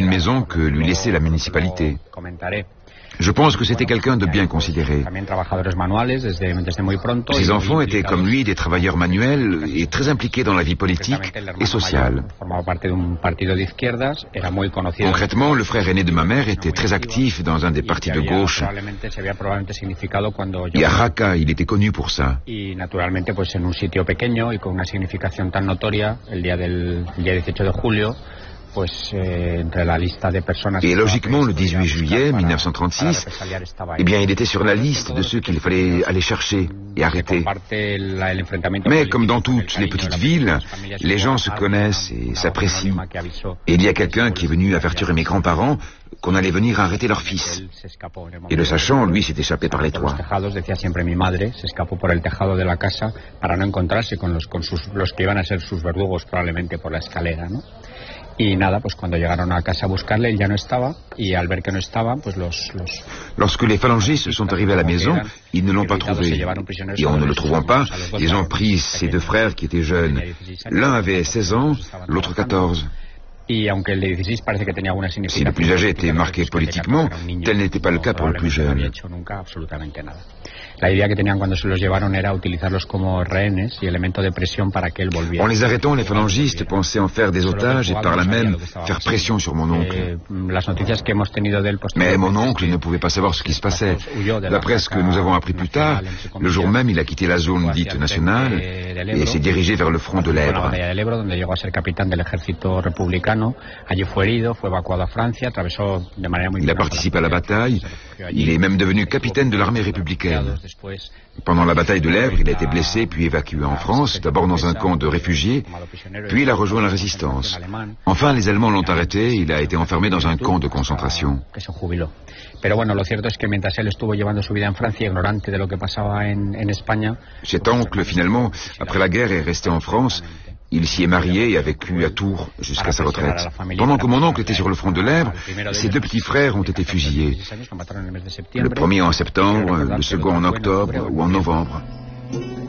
d'une maison que lui laissait la municipalité. Je pense que c'était quelqu'un de bien considéré. Ses enfants étaient comme lui des travailleurs manuels et très impliqués dans la vie politique et sociale. Concrètement, le frère aîné de ma mère était très actif dans un des partis de gauche. Et à Jaca, il était connu pour ça. Et logiquement, le 18 juillet 1936, eh bien, il était sur la liste de ceux qu'il fallait aller chercher et arrêter. Mais comme dans toutes les petites villes, les gens se connaissent et s'apprécient. Et il y a quelqu'un qui est venu avertir mes grands-parents qu'on allait venir arrêter leur fils. Et le sachant, lui s'est échappé par les toits. Y nada, pues cuando llegaron a casa a buscarle, él ya no estaba, y al ver que no estaba, pues Lorsque les phalangistes sont arrivés à la maison, ils ne l'ont pas trouvé. Et en ne le trouvant pas, ils ont pris ses deux frères qui étaient jeunes. L'un avait 16 ans, l'autre 14. Si le plus âgé était marqué politiquement, tel n'était pas le cas pour le plus jeune. La idea que tenían cuando se los llevaron era utilizarlos como rehenes y elemento de presión para que él volviera. En les arrêtant, les phalangistes pensaient en faire des otages et par là même faire pression sur mon oncle. Mais mon oncle ne pouvait pas savoir ce qui se passait. D'après ce que nous avons appris plus tard, le jour même, il a quitté la zone dite nationale et s'est dirigé vers le front de l'Èbre. Il a participé à la bataille. Il est même devenu capitaine de l'armée républicaine. Pendant la bataille de l'Èbre, il a été blessé puis évacué en France, d'abord dans un camp de réfugiés, puis il a rejoint la résistance. Enfin, les Allemands l'ont arrêté, il a été enfermé dans un camp de concentration. Cet oncle, finalement, après la guerre, est resté en France. Il s'y est marié et a vécu à Tours jusqu'à sa retraite. Pendant que mon oncle était sur le front de l'Èbre, ses deux petits frères ont été fusillés. Le premier en septembre, le second en octobre ou en novembre.